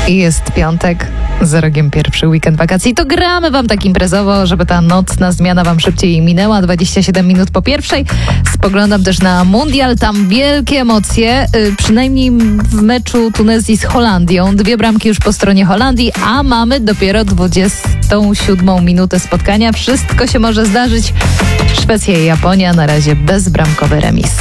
I jest piątek, za rogiem pierwszy weekend wakacji. To gramy wam tak imprezowo, żeby ta nocna zmiana wam szybciej minęła. 27 minut po pierwszej. Spoglądam też na mundial. Tam wielkie emocje. Przynajmniej w meczu Tunezji z Holandią. 2 bramki już po stronie Holandii, a mamy dopiero 27 minutę spotkania. Wszystko się może zdarzyć. Szwecja i Japonia na razie bezbramkowy remis.